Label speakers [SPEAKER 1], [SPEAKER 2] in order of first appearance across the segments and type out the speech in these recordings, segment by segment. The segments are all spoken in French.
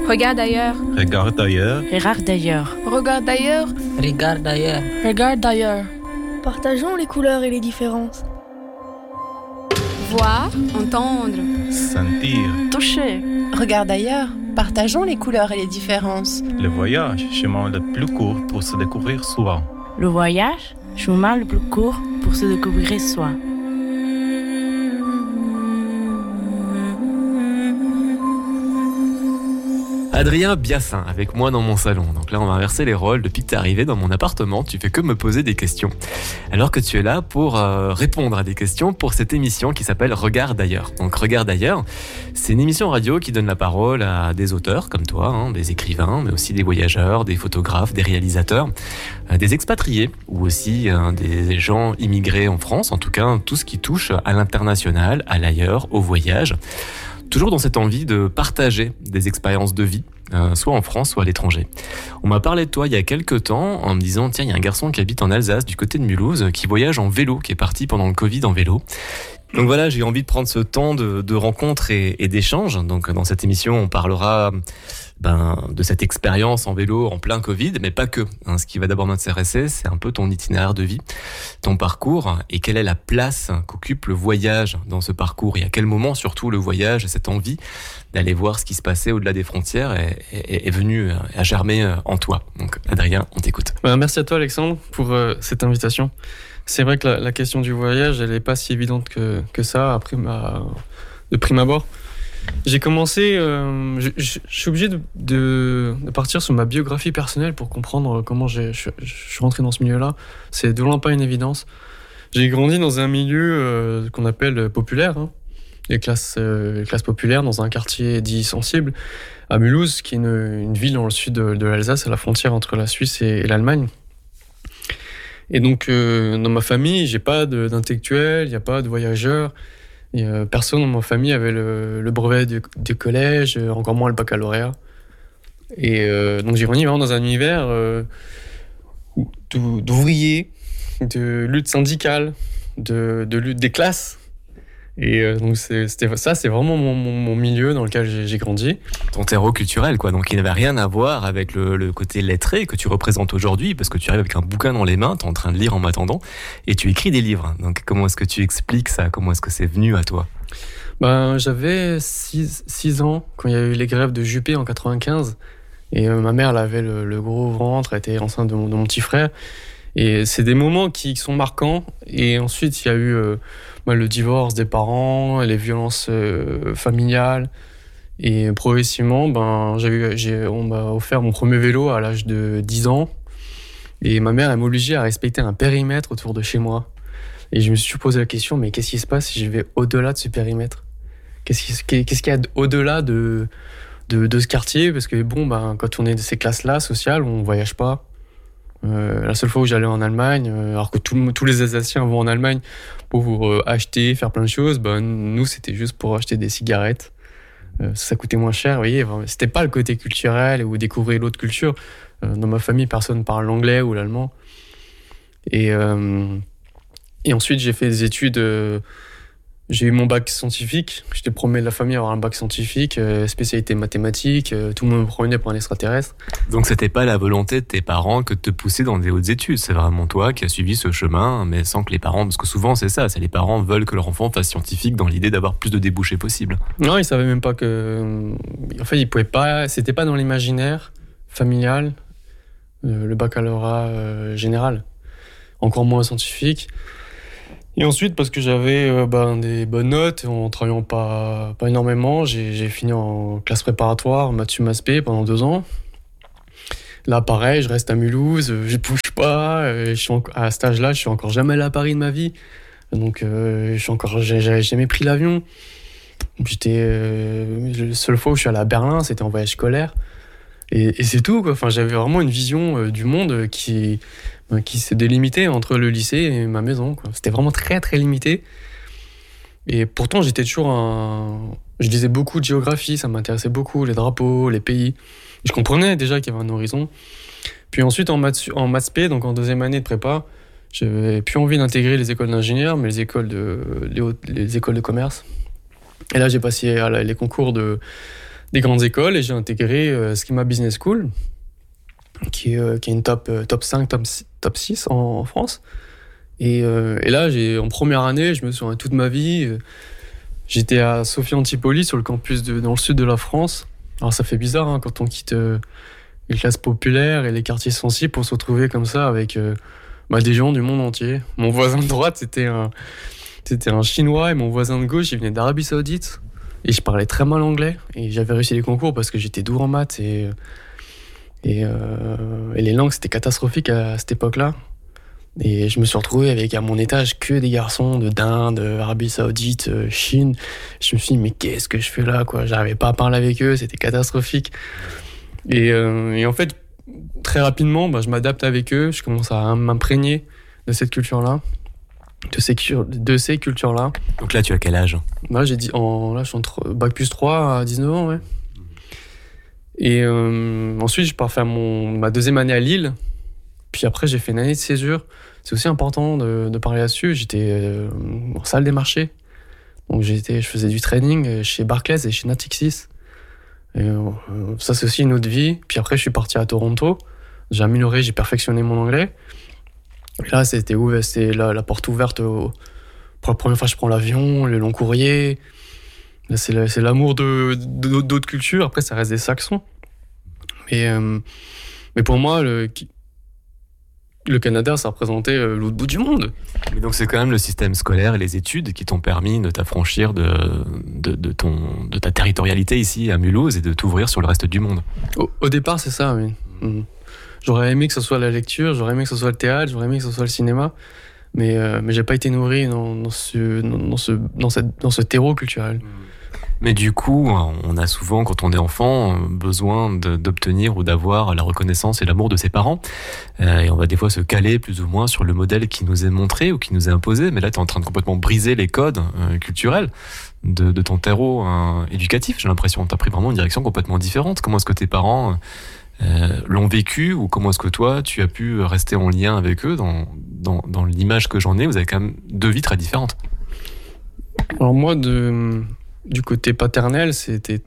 [SPEAKER 1] Regarde ailleurs.
[SPEAKER 2] Regarde ailleurs.
[SPEAKER 3] Regarde ailleurs.
[SPEAKER 1] Regarde ailleurs.
[SPEAKER 4] Regarde ailleurs.
[SPEAKER 3] Regarde ailleurs.
[SPEAKER 5] Partageons les couleurs et les différences.
[SPEAKER 1] Voir, entendre.
[SPEAKER 2] Sentir.
[SPEAKER 3] Toucher.
[SPEAKER 6] Regarde ailleurs. Partageons les couleurs et les différences.
[SPEAKER 2] Le voyage, chemin le plus court pour se découvrir soi.
[SPEAKER 3] Le voyage, chemin le plus court pour se découvrir soi.
[SPEAKER 7] Adrien Biassin avec moi dans mon salon. Donc là, on va inverser les rôles. Depuis que tu es arrivé dans mon appartement, tu fais que me poser des questions. Alors que tu es là pour répondre à des questions pour cette émission qui s'appelle Regarde ailleurs. Donc Regarde ailleurs, c'est une émission radio qui donne la parole à des auteurs comme toi, des écrivains, mais aussi des voyageurs, des photographes, des réalisateurs, des expatriés ou aussi des gens immigrés en France. En tout cas, tout ce qui touche à l'international, à l'ailleurs, au voyage. Toujours dans cette envie de partager des expériences de vie, soit en France, soit à l'étranger. On m'a parlé de toi il y a quelques temps en me disant « Tiens, il y a un garçon qui habite en Alsace, du côté de Mulhouse, qui voyage en vélo, qui est parti pendant le Covid en vélo. » Donc voilà, j'ai envie de prendre ce temps de rencontres et d'échanges. Donc dans cette émission, on parlera de cette expérience en vélo en plein Covid, mais pas que. Ce qui va d'abord m'intéresser, c'est un peu ton itinéraire de vie, ton parcours, et quelle est la place qu'occupe le voyage dans ce parcours, et à quel moment surtout le voyage et cette envie d'aller voir ce qui se passait au-delà des frontières est venue à germer en toi. Donc Adrien, on t'écoute.
[SPEAKER 8] Merci à toi Alexandre pour cette invitation. C'est vrai que la question du voyage, elle n'est pas si évidente que ça de prime abord. J'ai commencé, je suis obligé de partir sur ma biographie personnelle pour comprendre comment je suis rentré dans ce milieu-là. C'est de loin pas une évidence. J'ai grandi dans un milieu qu'on appelle populaire, les classes populaires, dans un quartier dit sensible, à Mulhouse, qui est une ville dans le sud de l'Alsace, à la frontière entre la Suisse et l'Allemagne. Et donc, dans ma famille, j'ai pas d'intellectuels, il n'y a pas de voyageurs. Et, personne dans ma famille avait le brevet du collège, encore moins le baccalauréat. Et donc, j'ai grandi vraiment dans un univers d'ouvriers, de lutte syndicale, de lutte des classes. Et donc c'est vraiment mon milieu dans lequel j'ai grandi.
[SPEAKER 7] Ton terreau culturel, quoi. Donc il n'avait rien à voir avec le côté lettré que tu représentes aujourd'hui, parce que tu arrives avec un bouquin dans les mains, tu es en train de lire en m'attendant, et tu écris des livres. Donc comment est-ce que tu expliques ça ? Comment est-ce que c'est venu à toi ?
[SPEAKER 8] J'avais 6 ans quand il y a eu les grèves de Juppé en 95, et ma mère elle avait le gros ventre, elle était enceinte de mon petit frère. Et c'est des moments qui sont marquants. Et ensuite, il y a eu le divorce des parents, les violences familiales. Et progressivement, on m'a offert mon premier vélo à l'âge de 10 ans. Et ma mère, elle m'obligeait à respecter un périmètre autour de chez moi. Et je me suis posé la question, mais qu'est-ce qui se passe si je vais au-delà de ce périmètre ? Qu'est-ce qu'il y a au-delà de ce quartier ? Parce que quand on est de ces classes-là, sociales, on ne voyage pas. La seule fois où j'allais en Allemagne, alors que tous les Alsaciens vont en Allemagne pour acheter, faire plein de choses, nous c'était juste pour acheter des cigarettes. Ça coûtait moins cher, vous voyez. C'était pas le côté culturel ou découvrir l'autre culture. Dans ma famille, personne ne parle l'anglais ou l'allemand. Et ensuite, j'ai fait des études. J'ai eu mon bac scientifique. J'étais le premier de la famille à avoir un bac scientifique, spécialité mathématiques. Tout le monde me prenait pour un extraterrestre.
[SPEAKER 7] Donc c'était pas la volonté de tes parents que de te pousser dans des hautes études. C'est vraiment toi qui as suivi ce chemin, mais sans que les parents... Parce que souvent c'est ça, c'est les parents veulent que leur enfant fasse scientifique dans l'idée d'avoir plus de débouchés possibles.
[SPEAKER 8] Non, ils savaient même pas que... En fait, ils pouvaient pas... C'était pas dans l'imaginaire familial, le baccalauréat général. Encore moins scientifique. Et ensuite, parce que j'avais des bonnes notes, en travaillant pas énormément, j'ai fini en classe préparatoire, maths-sup pendant 2 ans. Là, pareil, je reste à Mulhouse, je bouge pas, à cet âge-là, je suis encore jamais allé à Paris de ma vie. Donc, j'ai jamais pris l'avion. La seule fois où je suis allé à Berlin, c'était en voyage scolaire. Et c'est tout, quoi. Enfin, j'avais vraiment une vision du monde qui s'est délimité entre le lycée et ma maison, quoi. C'était vraiment très très limité. Et pourtant j'étais toujours je lisais beaucoup de géographie, ça m'intéressait beaucoup, les drapeaux, les pays. Je comprenais déjà qu'il y avait un horizon. Puis ensuite en maths P, donc en 2e année de prépa, j'avais plus envie d'intégrer les écoles d'ingénieurs, mais les écoles de commerce. Et là j'ai passé les concours des grandes écoles et j'ai intégré Schema Business School, qui est une top 5, top 6 en France. Et là, en première année, je me souviens toute ma vie, j'étais à Sophia Antipolis, sur le campus dans le sud de la France. Alors ça fait bizarre hein, quand on quitte les classes populaires et les quartiers sensibles pour se retrouver comme ça avec des gens du monde entier. Mon voisin de droite, c'était un Chinois, et mon voisin de gauche, il venait d'Arabie Saoudite. Et je parlais très mal anglais. Et j'avais réussi les concours parce que j'étais doué en maths. Et les langues, c'était catastrophique à cette époque-là. Et je me suis retrouvé avec à mon étage que des garçons d'Inde, Arabie Saoudite, Chine. Je me suis dit, mais qu'est-ce que je fais là, quoi? J'arrivais pas à parler avec eux, c'était catastrophique. Et en fait, très rapidement, je m'adapte avec eux, je commence à m'imprégner de cette culture-là, de ces cultures-là.
[SPEAKER 7] Donc là, tu as quel âge?
[SPEAKER 8] Là, je suis entre bac plus 3 à 19 ans, ouais. Et ensuite, je pars faire ma deuxième année à Lille. Puis après, j'ai fait une année de césure. C'est aussi important de parler là-dessus. J'étais en salle des marchés. Donc je faisais du training chez Barclays et chez Natixis. Et, ça, c'est aussi une autre vie. Puis après, je suis parti à Toronto. J'ai amélioré, j'ai perfectionné mon anglais. Et là, c'était la porte ouverte. Pour la première fois, je prends l'avion, le long courrier. Là, c'est l'amour d'autres cultures. Après, ça reste des Saxons. Mais pour moi, le Canada, ça représentait l'autre bout du monde.
[SPEAKER 7] Mais donc c'est quand même le système scolaire et les études qui t'ont permis de t'affranchir de ta territorialité ici à Mulhouse et de t'ouvrir sur le reste du monde.
[SPEAKER 8] Au départ, c'est ça, oui. J'aurais aimé que ce soit la lecture, j'aurais aimé que ce soit le théâtre, j'aurais aimé que ce soit le cinéma, mais j'ai pas été nourri dans ce terreau culturel.
[SPEAKER 7] Mais du coup, on a souvent, quand on est enfant, besoin d'obtenir ou d'avoir la reconnaissance et l'amour de ses parents. Et on va des fois se caler plus ou moins sur le modèle qui nous est montré ou qui nous est imposé. Mais là, tu es en train de complètement briser les codes culturels de ton terreau éducatif. J'ai l'impression que tu as pris vraiment une direction complètement différente. Comment est-ce que tes parents l'ont vécu, ou comment est-ce que toi, tu as pu rester en lien avec eux dans l'image que j'en ai? Vous avez quand même deux vies très différentes.
[SPEAKER 8] Alors moi, du côté paternel, c'est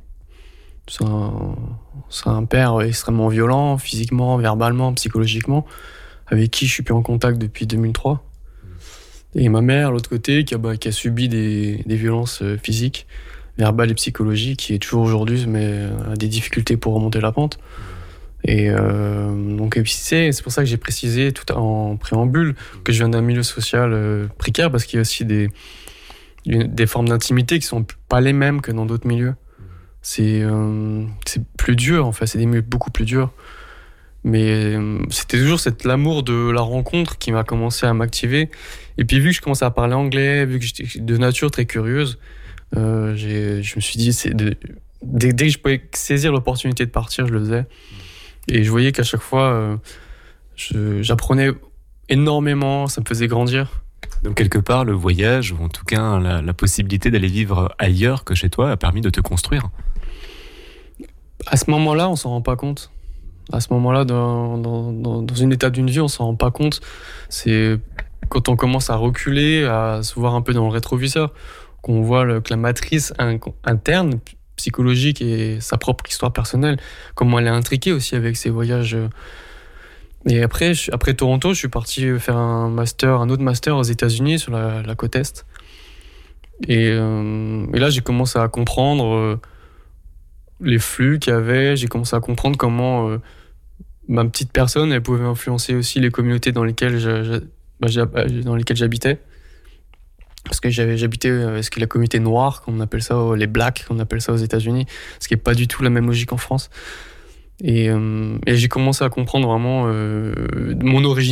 [SPEAKER 8] un père extrêmement violent, physiquement, verbalement, psychologiquement, avec qui je suis plus en contact depuis 2003. Et ma mère, l'autre côté, qui a subi des violences physiques, verbales et psychologiques, qui est toujours aujourd'hui, mais a des difficultés pour remonter la pente. Et donc c'est pour ça que j'ai précisé tout en préambule que je viens d'un milieu social précaire, parce qu'il y a aussi des formes d'intimité qui sont pas les mêmes que dans d'autres milieux. C'est plus dur, en fait, c'est des milieux beaucoup plus durs. Mais c'était toujours l'amour de la rencontre qui m'a commencé à m'activer. Et puis vu que je commençais à parler anglais, vu que j'étais de nature très curieuse, je me suis dit, dès que je pouvais saisir l'opportunité de partir, je le faisais. Et je voyais qu'à chaque fois, j'apprenais énormément, ça me faisait grandir.
[SPEAKER 7] Donc quelque part, le voyage, ou en tout cas la possibilité d'aller vivre ailleurs que chez toi, a permis de te construire.
[SPEAKER 8] À ce moment-là, on s'en rend pas compte. À ce moment-là, dans une étape d'une vie, on s'en rend pas compte. C'est quand on commence à reculer, à se voir un peu dans le rétroviseur, qu'on voit que la matrice interne, psychologique et sa propre histoire personnelle, comment elle est intriquée aussi avec ces voyages. Et après Toronto, je suis parti faire un autre master aux États-Unis sur la côte Est. Et là, j'ai commencé à comprendre les flux qu'il y avait. J'ai commencé à comprendre comment ma petite personne, elle pouvait influencer aussi les communautés dans lesquelles j'habitais. Parce que j'habitais avec la communauté noire, comme on appelle ça, les blacks, comme on appelle ça aux États-Unis, ce qui n'est pas du tout la même logique en France. Et j'ai commencé à comprendre vraiment mon origine